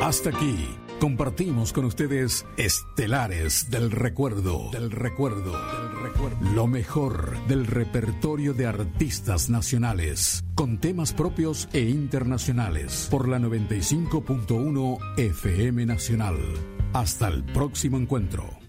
Hasta aquí compartimos con ustedes Estelares del Recuerdo. Lo mejor del repertorio de artistas nacionales, con temas propios e internacionales, por la 95.1 FM Nacional. Hasta el próximo encuentro.